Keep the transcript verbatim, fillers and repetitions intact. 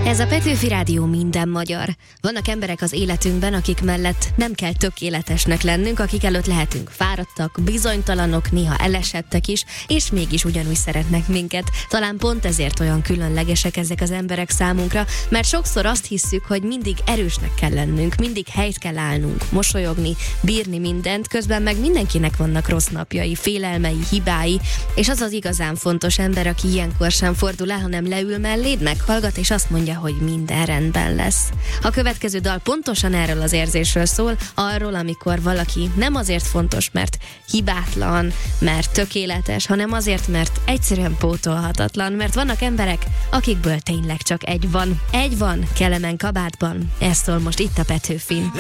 Ez a Petőfi Rádió minden magyar. Vannak emberek az életünkben, akik mellett nem kell tökéletesnek lennünk, akik előtt lehetünk fáradtak, bizonytalanok, néha elesettek is, és mégis ugyanúgy szeretnek minket. Talán pont ezért olyan különlegesek ezek az emberek számunkra, mert sokszor azt hisszük, hogy mindig erősnek kell lennünk, mindig helyt kell állnunk, mosolyogni, bírni mindent, közben meg mindenkinek vannak rossz napjai, félelmei, hibái, és az az igazán fontos ember, aki ilyenkor sem fordul el, hanem leül melléd, meghallgat, és azt mondja, hogy minden rendben lesz. A következő dal pontosan erről az érzésről szól, arról, amikor valaki nem azért fontos, mert hibátlan, mert tökéletes, hanem azért, mert egyszerűen pótolhatatlan, mert vannak emberek, akikből tényleg csak egy van. Egy van Kelemen kabátban. Ez szól most itt a Petőfin.